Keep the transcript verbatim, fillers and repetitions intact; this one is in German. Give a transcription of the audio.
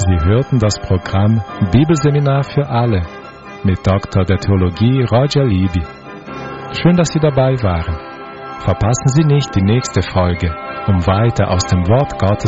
Sie hörten das Programm Bibelseminar für alle mit Doktor der Theologie Roger Libby. Schön, dass Sie dabei waren. Verpassen Sie nicht die nächste Folge, um weiter aus dem Wort Gottes